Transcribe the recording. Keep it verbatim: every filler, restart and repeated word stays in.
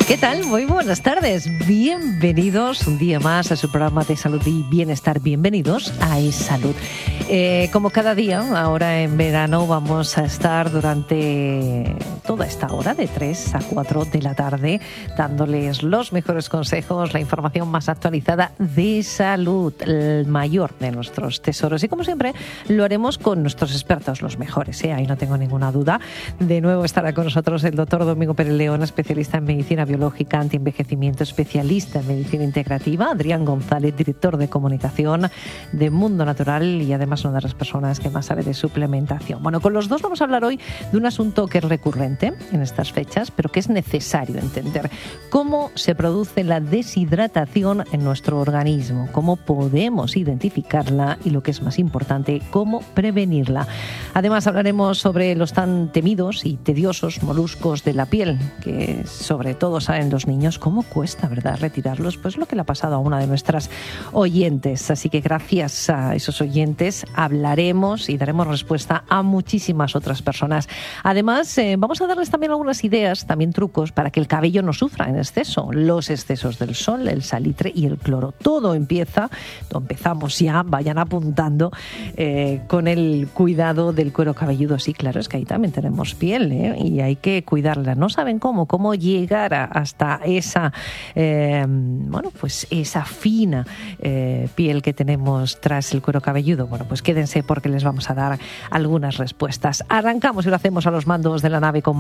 ¿Qué tal? Muy buenas tardes. Bienvenidos un día más a su programa de salud y bienestar. Bienvenidos a eSalud. Eh, como cada día, ahora en verano vamos a estar durante toda esta hora, de tres a cuatro de la tarde, dándoles los mejores consejos, la información más actualizada de salud, el mayor de nuestros tesoros. Y como siempre, lo haremos con nuestros expertos, los mejores, ¿eh? Ahí no tengo ninguna duda. De nuevo estará con nosotros el doctor Domingo Pérez León, especialista en medicina biológica, antienvejecimiento, especialista en medicina integrativa. Adrián González, director de comunicación de Mundo Natural y además una de las personas que más sabe de suplementación. Bueno, con los dos vamos a hablar hoy de un asunto que es recurrente en estas fechas, pero que es necesario entender. Cómo se produce la deshidratación en nuestro organismo, cómo podemos identificarla y, lo que es más importante, cómo prevenirla. Además hablaremos sobre los tan temidos y tediosos moluscos de la piel, que sobre todo saben los niños cómo cuesta, ¿verdad?, retirarlos. Pues lo que le ha pasado a una de nuestras oyentes. Así que gracias a esos oyentes hablaremos y daremos respuesta a muchísimas otras personas. Además, eh, vamos a darles también algunas ideas, también trucos para que el cabello no sufra en exceso. Los excesos del sol, el salitre y el cloro. Todo empieza, empezamos ya, vayan apuntando, eh, con el cuidado del cuero cabelludo. Sí, claro, es que ahí también tenemos piel, ¿eh? Y hay que cuidarla. No saben cómo, cómo llegar a, hasta esa, eh, bueno, pues esa fina eh, piel que tenemos tras el cuero cabelludo. Bueno, pues quédense porque les vamos a dar algunas respuestas. Arrancamos y lo hacemos a los mandos de la nave con